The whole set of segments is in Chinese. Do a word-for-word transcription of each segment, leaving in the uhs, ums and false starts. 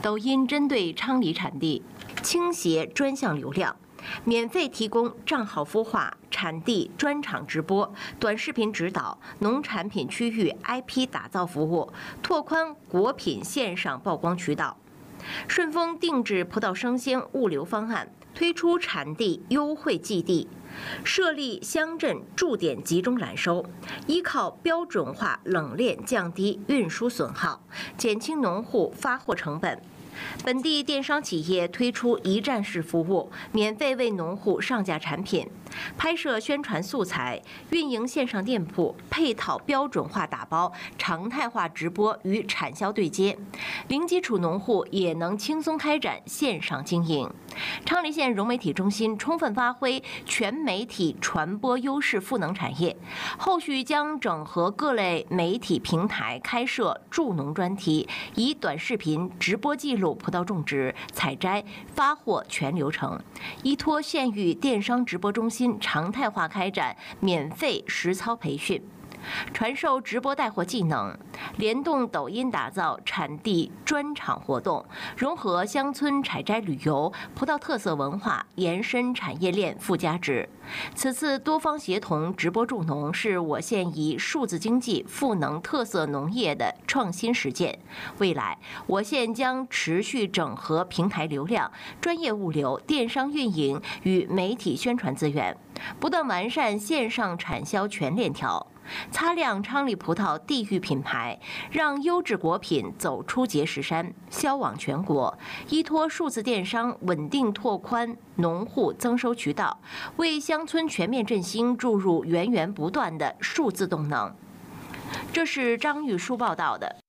抖音针对昌黎产地倾斜专项流量，免费提供账号孵化、产地专场直播、短视频指导、农产品区域 I P 打造服务，拓宽果品线上曝光渠道。顺丰定制葡萄生鲜物流方案，推出产地优惠寄递，设立乡镇驻点集中揽收，依靠标准化冷链降低运输损耗，减轻农户发货成本。本地电商企业推出一站式服务，免费为农户上架产品，拍摄宣传素材，运营线上店铺，配套标准化打包，常态化直播与产销对接，零基础农户也能轻松开展线上经营。昌黎县融媒体中心充分发挥全媒体传播优势赋能产业，后续将整合各类媒体平台开设助农专题，以短视频直播记录葡萄种植、采摘、发货全流程，依托县域电商直播中心常态化开展免费实操培训，传授直播带货技能，联动抖音打造产地专场活动，融合乡村采摘旅游、葡萄特色文化，延伸产业链附加值。此次多方协同直播助农，是我县以数字经济赋能特色农业的创新实践。未来，我县将持续整合平台流量、专业物流、电商运营与媒体宣传资源，不断完善线上产销全链条。擦亮昌黎葡萄地域品牌，让优质果品走出碣石山，销往全国。依托数字电商，稳定拓宽农户增收渠道，为乡村全面振兴注入源源不断的数字动能。这是张玉书报道的。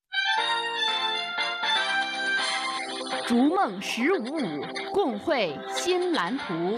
逐梦十五五，共绘新蓝图。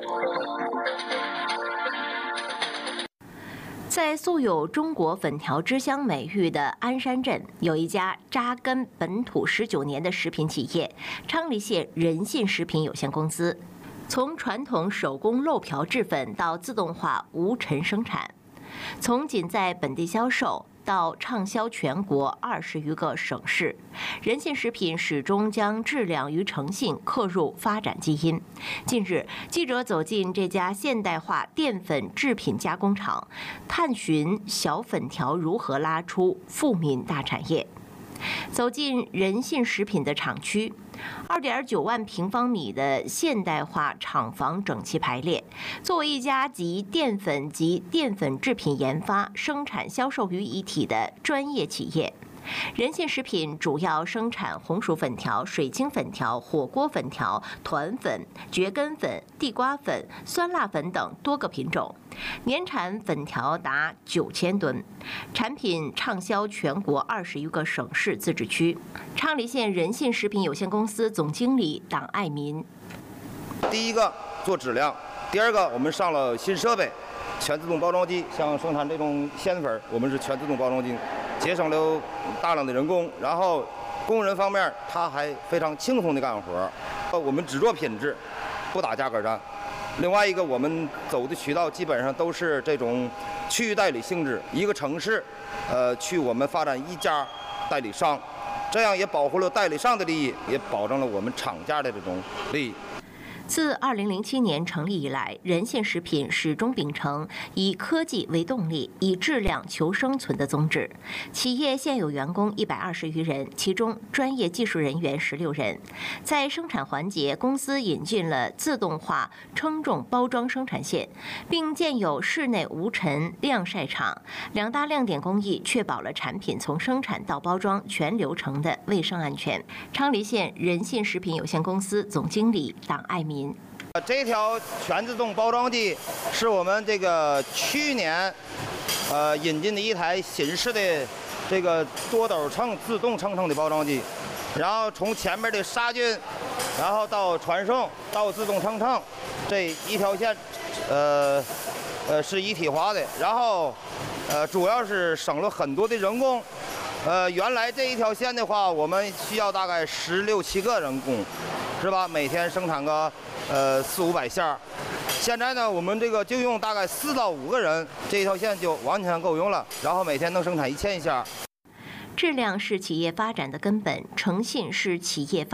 在素有中国粉条之乡美誉的鞍山镇，有一家扎根本土十九年的食品企业——昌黎县仁信食品有限公司。从传统手工漏瓢制粉到自动化无尘生产，从仅在本地销售到畅销全国二十余个省市，仁信食品始终将质量与诚信刻入发展基因。近日，记者走进这家现代化淀粉制品加工厂，探寻小粉条如何拉出富民大产业。走进仁信食品的厂区，二点九万平方米的现代化厂房整齐排列。作为一家集淀粉及淀粉制品研发、生产、销售于一体的专业企业，仁信食品主要生产红薯粉条、水晶粉条、火锅粉条、团粉、蕨根粉、地瓜粉、酸辣粉等多个品种，年产粉条达九千吨，产品畅销全国二十余个省市自治区。昌黎县仁信食品有限公司总经理党爱民： 第一个做质量，第二个我们上了新设备，全自动包装机，像生产这种鲜粉，我们是全自动包装机。节省了大量的人工，然后工人方面他还非常轻松的干活。我们只做品质，不打价格战。另外一个，我们走的渠道基本上都是这种区域代理性质，一个城市，呃，去我们发展一家代理商，这样也保护了代理商的利益，也保证了我们厂家的这种利益。 自二零零七年成立以来，仁信食品始终秉承以科技为动力、以质量求生存的宗旨。企业现有员工一百二十余人，其中专业技术人员十六人。在生产环节，公司引进了自动化称重包装生产线，并建有室内无尘晾晒场。两大亮点工艺确保了产品从生产到包装全流程的卫生安全。昌黎县仁信食品有限公司总经理党爱民。 这条全自动包装机是我们这个去年呃引进的一台新式的这个多斗称自动称称的包装机，然后从前面的杀菌，然后到传送到自动称称，这一条线呃呃是一体化的，然后呃主要是省了很多的人工。呃，原来这一条线的话，我们需要大概十六七个人工，是吧？每天生产个呃四五百线。现在呢，我们这个就用大概四到五个人，这一条线就完全够用了，然后每天能生产一千线。 质量是企业发展的根本，诚信是企业发